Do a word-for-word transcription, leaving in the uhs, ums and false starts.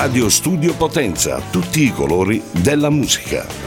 Radio Studio Potenza, tutti i colori della musica.